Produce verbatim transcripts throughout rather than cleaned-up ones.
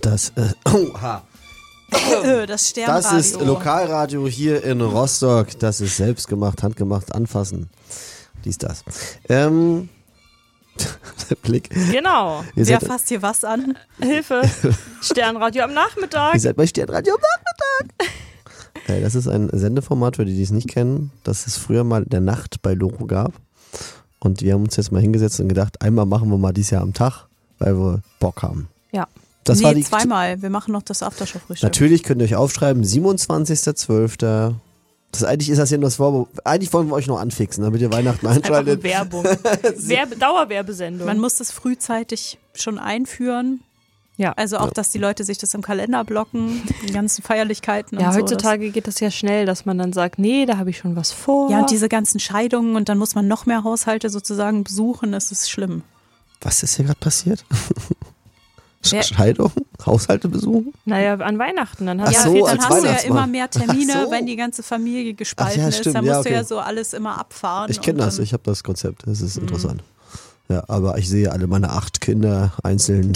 Das, äh, oh, ha. Das Sternradio. Das ist Lokalradio hier in Rostock. Das ist selbstgemacht, handgemacht, anfassen. Dies, das. Ähm, der Blick. Genau. Ihr Wer seid, fasst hier was an? Hilfe. Sternradio am Nachmittag. ihr seid bei Sternradio am Nachmittag. Äh, das ist ein Sendeformat, für die, die es nicht kennen, das es früher mal in der Nacht bei Loro gab. Und wir haben uns jetzt mal hingesetzt und gedacht, einmal machen wir mal dieses Jahr am Tag, weil wir Bock haben. Ja. Das nee, war die zweimal. Wir machen noch das Aftershow-Frühstück. Natürlich könnt ihr euch aufschreiben, siebenundzwanzigster zwölfter Das, eigentlich ist das ja nur das Vorbe- Eigentlich wollen wir euch noch anfixen, damit ihr Weihnachten Einfach einschaltet. Werbung. Werbe- Dauerwerbesendung. Man muss das frühzeitig schon einführen. Ja. Also auch, dass die Leute sich das im Kalender blocken, die ganzen Feierlichkeiten ja, und so. heutzutage geht das ja schnell, dass man dann sagt, nee, da habe ich schon was vor. Ja, und diese ganzen Scheidungen und dann muss man noch mehr Haushalte sozusagen besuchen, das ist schlimm. Was ist hier gerade passiert? Wer- Scheidung? Haushalte besuchen? Naja, an Weihnachten. Dann Ach hast Ja, so, du dann als hast du ja Weihnachtsmann. immer mehr Termine, Ach so. wenn die ganze Familie gespalten Ach ja, ist. stimmt, Dann ja, musst du okay. ja so alles immer abfahren. Ich kenne und das, dann- ich habe das Konzept, das Mhm. ist interessant. Ja, aber ich sehe alle meine acht Kinder einzeln.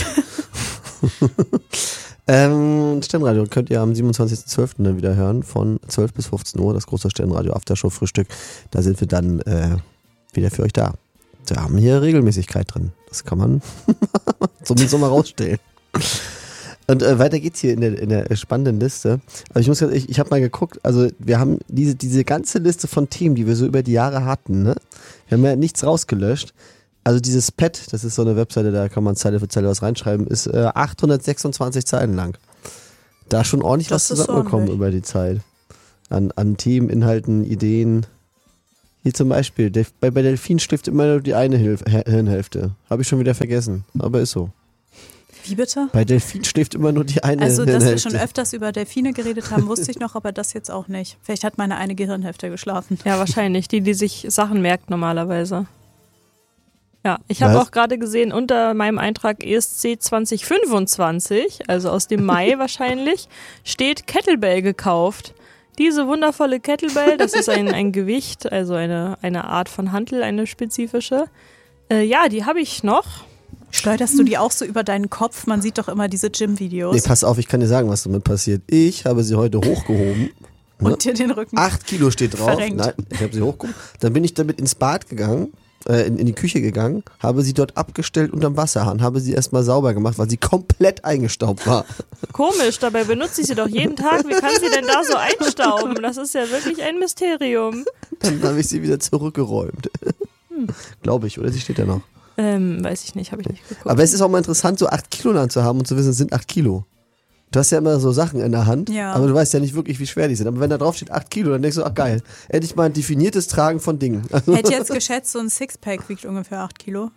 ähm, Sternradio könnt ihr am siebenundzwanzigsten zwölften dann wieder hören, von zwölf bis fünfzehn Uhr, das große Sternradio Aftershow Frühstück. Da sind wir dann äh, wieder für euch da. Wir haben hier Regelmäßigkeit drin. Das kann man zumindest so mal rausstellen. Und äh, weiter geht's hier in der, in der spannenden Liste. Aber ich muss ganz ehrlich, ich habe mal geguckt, also wir haben diese, diese ganze Liste von Themen, die wir so über die Jahre hatten, ne? Wir haben ja nichts rausgelöscht. Also dieses Pad, das ist so eine Webseite, da kann man Zeile für Zeile was reinschreiben, ist äh, achthundertsechsundzwanzig Zeilen lang. Da ist schon ordentlich Das was ist zusammengekommen ordentlich. über die Zeit. An, an Themen, Inhalten, Ideen. Hier zum Beispiel, Delf- bei, bei Delfin schläft immer nur die eine Hilf- H- Hirnhälfte. Habe ich schon wieder vergessen, aber ist so. Wie bitte? Bei Delfin schläft immer nur die eine Also, dass wir Hirnhälfte. schon öfters über Delfine geredet haben, wusste ich noch, aber das jetzt auch nicht. Vielleicht hat meine eine Gehirnhälfte geschlafen. Ja, wahrscheinlich. Die, die sich Sachen merkt normalerweise. Ja, ich habe Was? auch gerade gesehen, unter meinem Eintrag E S C zwanzig fünfundzwanzig, also aus dem Mai wahrscheinlich, steht Kettlebell gekauft. Diese wundervolle Kettlebell, das ist ein, ein Gewicht, also eine, eine Art von Hantel, eine spezifische. Äh, ja, die habe ich noch. Schleuderst du die auch so über deinen Kopf? Man sieht doch immer diese Gym-Videos. Nee, pass auf, ich kann dir sagen, was damit passiert. Ich habe sie heute hochgehoben. Und dir den Rücken. Acht Kilo steht drauf. Verrenkt. Nein, ich habe sie hochgehoben. Dann bin ich damit ins Bad gegangen, äh, in, in die Küche gegangen, habe sie dort abgestellt unterm Wasserhahn, habe sie erstmal sauber gemacht, weil sie komplett eingestaubt war. Komisch, dabei benutze ich sie doch jeden Tag. Wie kann sie denn da so einstauben? Das ist ja wirklich ein Mysterium. Dann habe ich sie wieder zurückgeräumt. Hm. Glaube ich, oder? Sie steht ja noch. Ähm, weiß ich nicht, habe ich nicht geguckt. Aber es ist auch mal interessant, so acht Kilo lang zu haben und zu wissen, es sind acht Kilo. Du hast ja immer so Sachen in der Hand, Ja. aber du weißt ja nicht wirklich, wie schwer die sind. Aber wenn da drauf steht acht Kilo, dann denkst du, ach geil, endlich mal ein definiertes Tragen von Dingen. Also, Hätte jetzt geschätzt, so ein Sixpack wiegt ungefähr acht Kilo.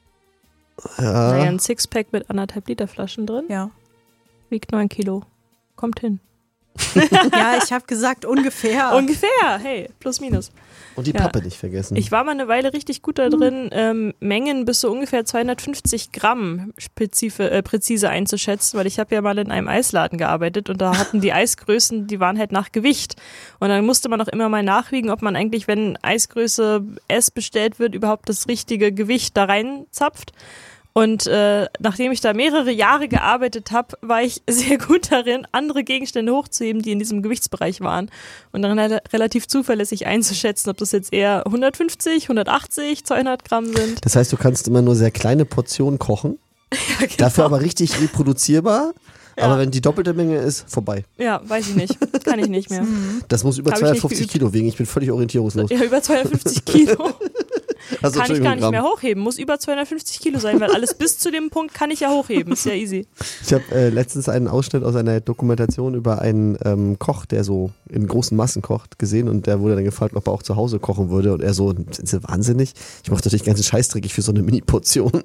Naja, ja, ein Sixpack mit anderthalb Liter Flaschen drin, Ja. wiegt neun Kilo. Kommt hin. Ja, ich habe gesagt ungefähr. Ungefähr, hey, plus minus. und die ja. Pappe nicht vergessen. Ich war mal eine Weile richtig gut da drin, ähm, Mengen bis so ungefähr zweihundertfünfzig Gramm spezife, äh, präzise einzuschätzen, weil ich habe ja mal in einem Eisladen gearbeitet und da hatten die Eisgrößen, die waren halt nach Gewicht. Und dann musste man auch immer mal nachwiegen, ob man eigentlich, wenn Eisgröße S bestellt wird, überhaupt das richtige Gewicht da reinzapft. Und äh, nachdem ich da mehrere Jahre gearbeitet habe, war ich sehr gut darin, andere Gegenstände hochzuheben, die in diesem Gewichtsbereich waren. Und dann re- relativ zuverlässig einzuschätzen, ob das jetzt eher hundertfünfzig, hundertachtzig, zweihundert Gramm sind. Das heißt, du kannst immer nur sehr kleine Portionen kochen, Ja, genau. dafür aber richtig reproduzierbar. Ja. Aber wenn die doppelte Menge ist, vorbei. Ja, weiß ich nicht. Kann ich nicht mehr. Das muss über Hab ich nicht zweihundertfünfzig geübt. Kilo wiegen. Ich bin völlig orientierungslos. Ja, über zweihundertfünfzig Kilo Also, kann ich gar nicht Gramm. mehr hochheben. Muss über zweihundertfünfzig Kilo sein, weil alles bis zu dem Punkt kann ich ja hochheben. Ist ja easy. Ich habe äh, letztens einen Ausschnitt aus einer Dokumentation über einen ähm, Koch, der so in großen Massen kocht, gesehen und der wurde dann gefragt, ob er auch zu Hause kochen würde und er so, sind Sie wahnsinnig? Ich mache natürlich ganz scheißdreckig für so eine Mini-Portion.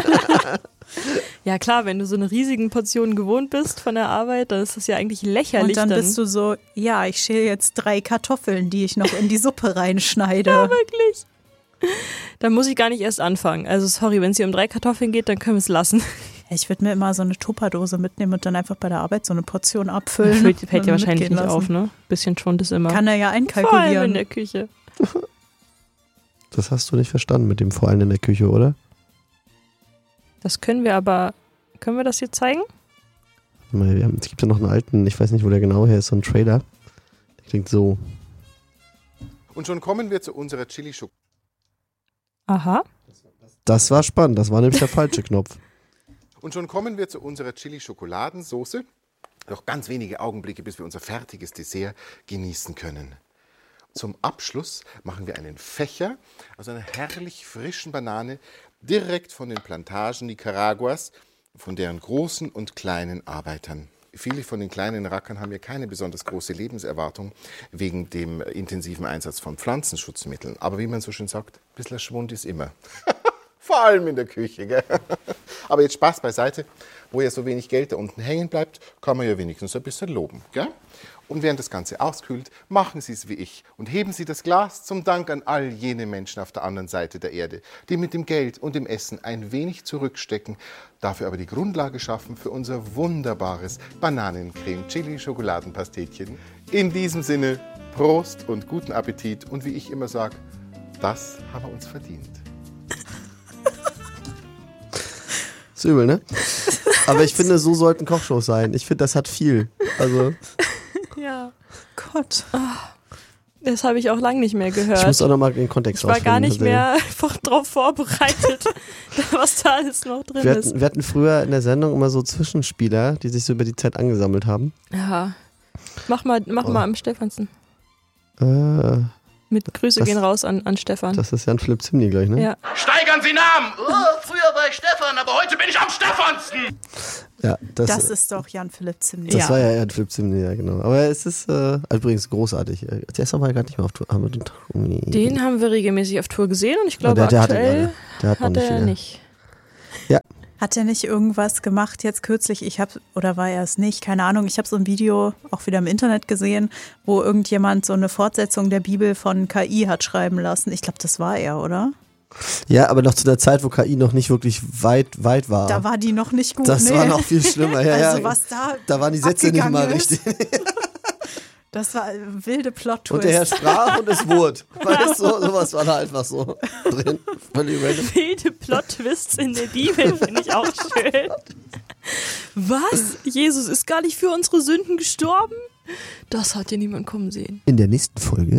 Ja klar, wenn du so eine riesigen Portion gewohnt bist von der Arbeit, dann ist das ja eigentlich lächerlich. Und dann bist du so, ja, ich schäle jetzt drei Kartoffeln, die ich noch in die Suppe reinschneide. Ja, wirklich. Dann muss ich gar nicht erst anfangen. Also sorry, wenn es hier um drei Kartoffeln geht, dann können wir es lassen. Ich würde mir immer so eine Tupperdose mitnehmen und dann einfach bei der Arbeit so eine Portion abfüllen. Fällt, und fällt dir dann wahrscheinlich mitgehen nicht auf, lassen. ne? Bisschen Schwund ist immer. Kann er ja Vor allem in einkalkulieren. der Küche. Das hast du nicht verstanden mit dem vor allem in der Küche, oder? Das können wir aber, können wir das hier zeigen? Wir haben, es gibt ja noch einen alten, ich weiß nicht, wo der genau her ist, so ein Trailer. Der klingt so. Und schon kommen wir zu unserer Chili-Schokolade. Aha. Das war spannend, das war nämlich der falsche Knopf. Und schon kommen wir zu unserer Chili-Schokoladensoße. Noch ganz wenige Augenblicke, bis wir unser fertiges Dessert genießen können. Zum Abschluss machen wir einen Fächer aus einer herrlich frischen Banane direkt von den Plantagen Nicaraguas, von deren großen und kleinen Arbeitern. Viele von den kleinen Rackern haben ja keine besonders große Lebenserwartung wegen dem intensiven Einsatz von Pflanzenschutzmitteln. Aber wie man so schön sagt, ein bisschen Schwund ist immer. Vor allem in der Küche. Gell? Aber jetzt Spaß beiseite. Wo ja so wenig Geld da unten hängen bleibt, kann man ja wenigstens ein bisschen loben. Gell? Und während das Ganze auskühlt, machen Sie es wie ich und heben Sie das Glas zum Dank an all jene Menschen auf der anderen Seite der Erde, die mit dem Geld und dem Essen ein wenig zurückstecken, dafür aber die Grundlage schaffen für unser wunderbares Bananencreme-Chili-Schokoladenpastetchen. In diesem Sinne, Prost und guten Appetit und wie ich immer sage, das haben wir uns verdient. Ist übel, ne? Aber ich finde, so sollten Kochshows sein. Ich finde, das hat viel. Also. Ja. Gott. Das habe ich auch lange nicht mehr gehört. Ich muss auch nochmal den Kontext Ich war gar rausfinden, nicht mehr einfach drauf vorbereitet, was da alles noch drin wir ist. hatten, wir hatten früher in der Sendung immer so Zwischenspieler, die sich so über die Zeit angesammelt haben. Ja. Mach mal, mach Oh. mal am Stephansen. Äh, Mit Grüße Das- gehen raus an, an Stefan. das ist Jan Philipp Zimny gleich, ne? Ja. Steigern Sie Namen! Oh, früher war ich Stefan, aber heute bin ich am Stephansten! Ja, das, Das ist doch Jan-Philipp Zimny. das Ja. war ja Jan Philipp Zimny, ja genau. Aber es ist äh, übrigens großartig. Der ist aber gerade nicht mehr auf Tour. Aber den, Den haben wir regelmäßig auf Tour gesehen und ich glaube, der, der aktuell hat, der hat, noch hat nicht er wieder. nicht. Hat er nicht irgendwas gemacht jetzt kürzlich? Ich habe, oder war er es nicht? Keine Ahnung. Ich habe so ein Video auch wieder im Internet gesehen, wo irgendjemand so eine Fortsetzung der Bibel von K I hat schreiben lassen. Ich glaube, das war er, oder? Ja, aber noch zu der Zeit, wo K I noch nicht wirklich weit, weit war. Da war die noch nicht gut. das nee. war noch viel schlimmer. Ja, Also ja. was da Da waren die Sätze nicht mal abgegangen ist. richtig. Das war ein wilde Plot-Twist. Und der Herr sprach und es wurde. Weißt du, sowas war da einfach so drin. Völlig random. Wilde Plot-Twists in der Bibel finde ich auch schön. Was? Jesus ist gar nicht für unsere Sünden gestorben? Das hat ja niemand kommen sehen. In der nächsten Folge.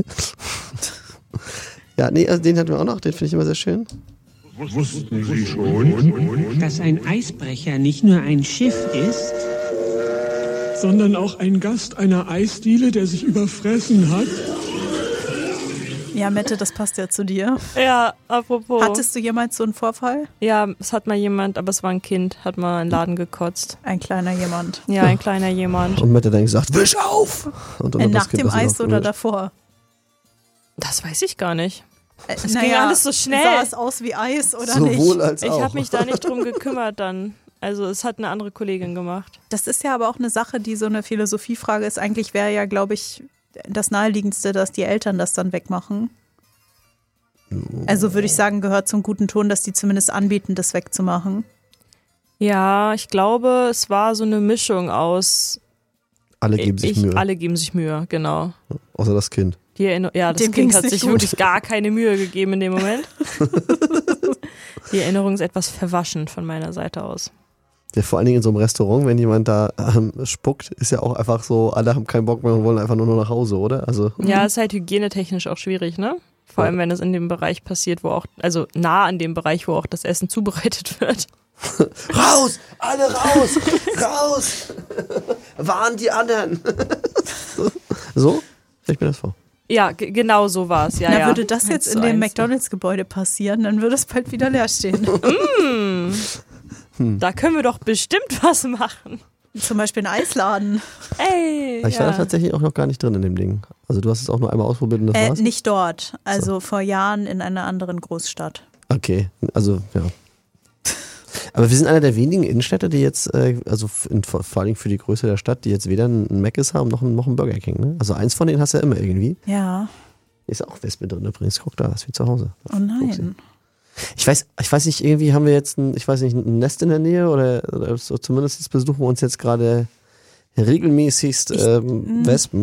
Ja, nee, also den hatten wir auch noch. Den finde ich immer sehr schön. Wussten Sie schon, dass ein Eisbrecher nicht nur ein Schiff ist, sondern auch ein Gast einer Eisdiele, der sich überfressen hat? Ja, Mette, das passt ja zu dir. Ja, apropos. Hattest du jemals so einen Vorfall? Ja, es hat mal jemand, aber es war ein Kind, hat mal einen Laden gekotzt. Ein kleiner jemand. Ja, ein kleiner jemand. Und Mette dann gesagt, wisch auf! Und dann Äh, hat das nach Kind dem das wieder Eis oder aufgewischt. davor? Das weiß ich gar nicht. Äh, Es ging alles so schnell. Sah es aus wie Eis oder Sowohl nicht? als Ich auch. habe mich da nicht drum gekümmert dann. Also es hat eine andere Kollegin gemacht. Das ist ja aber auch eine Sache, die so eine Philosophiefrage ist. Eigentlich wäre ja, glaube ich, das Naheliegendste, dass die Eltern das dann wegmachen. Also würde ich sagen, gehört zum guten Ton, dass die zumindest anbieten, das wegzumachen. Ja, ich glaube, es war so eine Mischung aus. Alle geben sich ich, Mühe. Alle geben sich Mühe, genau. Außer das Kind. Die Erinner- ja, das Dem Kind ging's hat nicht sich gut. wirklich gar keine Mühe gegeben in dem Moment. Die Erinnerung ist etwas verwaschen von meiner Seite aus. Ja, vor allen Dingen in so einem Restaurant, wenn jemand da ähm, spuckt, ist ja auch einfach so, alle haben keinen Bock mehr und wollen einfach nur noch nach Hause, oder? Also Ja, ist halt hygienetechnisch auch schwierig, ne? Vor allem, wenn es in dem Bereich passiert, wo auch, also nah an dem Bereich, wo auch das Essen zubereitet wird. raus! Alle raus! raus! Warn die anderen! so? Stell ich mir das vor. Ja, g- genau so war es, ja, Na, ja. würde das Eins jetzt zu in dem eins. McDonalds-Gebäude passieren, dann würde es bald wieder leer stehen. Da können wir doch bestimmt was machen. Zum Beispiel ein Eisladen. Ey, Aber ich war da ja. tatsächlich auch noch gar nicht drin in dem Ding. Also du hast es auch nur einmal ausprobiert und das Äh, war's? nicht dort, also vor Jahren in einer anderen Großstadt. Okay, also ja. Aber wir sind einer der wenigen Innenstädte, die jetzt, äh, also in, vor, vor allem für die Größe der Stadt, die jetzt weder einen Mc's haben noch einen, noch einen Burger King. Ne? Also eins von denen hast du ja immer irgendwie. Ja, Ist auch Wespe drin übrigens. Guck da, ist wie zu Hause. oh nein. Ich weiß, ich weiß nicht, irgendwie haben wir jetzt ein, ich weiß nicht, ein Nest in der Nähe oder, oder so, zumindest besuchen wir uns jetzt gerade regelmäßigst Ich- ähm, mm. Wespen.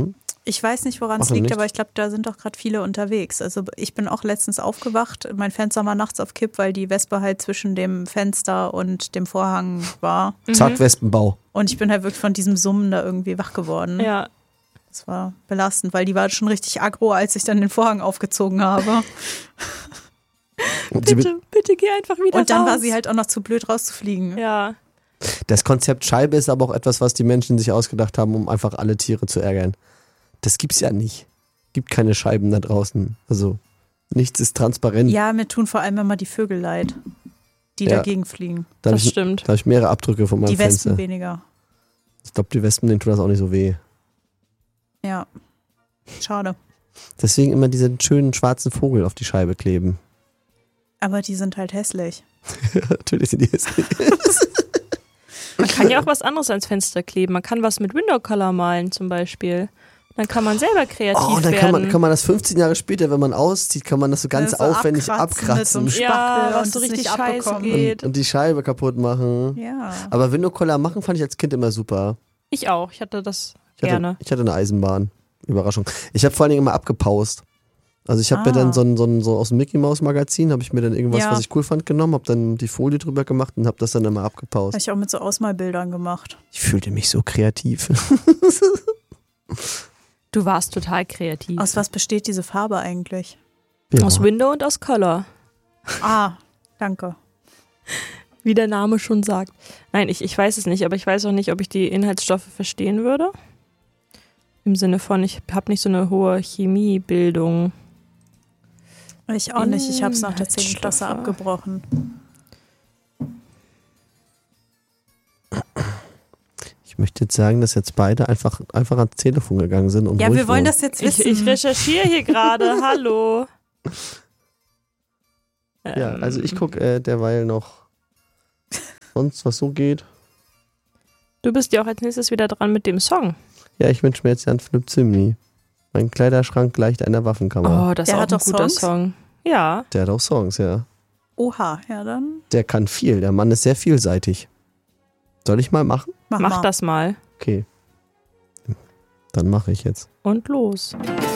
Ich weiß nicht, woran es Machen liegt, nicht. aber ich glaube, da sind doch gerade viele unterwegs. Also ich bin auch letztens aufgewacht, mein Fenster war nachts auf Kipp, weil die Wespe halt zwischen dem Fenster und dem Vorhang war. Zack, Wespenbau. Und ich bin halt wirklich von diesem Summen da irgendwie wach geworden. Ja. Das war belastend, weil die war schon richtig aggro, als ich dann den Vorhang aufgezogen habe. Und sie mit, Bitte, bitte geh einfach wieder Und dann raus. war sie halt auch noch zu blöd rauszufliegen. Ja. das Konzept Scheibe ist aber auch etwas, was die Menschen sich ausgedacht haben, um einfach alle Tiere zu ärgern. Das gibt's ja nicht. Gibt keine Scheiben da draußen. Also nichts ist transparent. Ja, mir tun vor allem immer die Vögel leid, die Ja. dagegen fliegen. Da hab Das ich, stimmt. Da habe ich mehrere Abdrücke von meinem Die Wespen Fenster. weniger. Ich glaube, die Wespen, denen tut das auch nicht so weh. Ja, schade. Deswegen immer diesen schönen schwarzen Vogel auf die Scheibe kleben. Aber die sind halt hässlich. Natürlich sind die hässlich. Man kann ja auch was anderes ans Fenster kleben. Man kann was mit Window Color malen zum Beispiel. Dann kann man selber kreativ Oh, dann werden. kann man, kann man das fünfzehn Jahre später, wenn man auszieht, kann man das so ganz Das so aufwendig abkratzen mit so abkratzen einem ja, Spachtel was und so es richtig nicht scheiße abbekommen. geht. und, und die Scheibe kaputt machen. Ja. Aber Window Color machen fand ich als Kind immer super. Ich auch. Ich hatte das Ich hatte, gerne. ich hatte eine Eisenbahn. Überraschung. Ich habe vor allen Dingen immer abgepaust. Also ich habe Ah. mir dann so, ein, so, ein, so aus dem Mickey Mouse Magazin, habe ich mir dann irgendwas, Ja. was ich cool fand, genommen, habe dann die Folie drüber gemacht und habe das dann immer Habe abgepaust. ich auch mit so Ausmalbildern gemacht. Ich fühlte mich so kreativ. Du warst total kreativ. Aus was besteht diese Farbe eigentlich? Aus Window und aus Color. Ah, danke. Wie der Name schon sagt. Nein, ich, ich weiß es nicht, aber ich weiß auch nicht, ob ich die Inhaltsstoffe verstehen würde. Im Sinne von, ich habe nicht so eine hohe Chemiebildung. Ich auch nicht. Ich habe es nach der zehnten Inhaltsstoffe. Klasse abgebrochen. Ich möchte jetzt sagen, dass jetzt beide einfach, einfach ans Telefon gegangen sind. Und Ja, ruhig wir wollen wurden. das jetzt Ich, wissen. ich recherchiere hier gerade. Hallo. Ja, Ähm, also ich gucke äh, derweil noch sonst, was so geht. Du bist ja auch als nächstes wieder dran mit dem Song. Ja, ich wünsche mir jetzt Jan Philipp Zimny. Mein Kleiderschrank gleicht einer Waffenkammer. Oh, das Der ist auch hat ein doch guter Songs? Song. Ja. Der hat auch Songs, ja. Oha, ja dann Der kann viel. Der Mann ist sehr vielseitig. Soll ich mal machen? mach, Mach mal. das mal. Okay. Dann mache ich jetzt. Und los.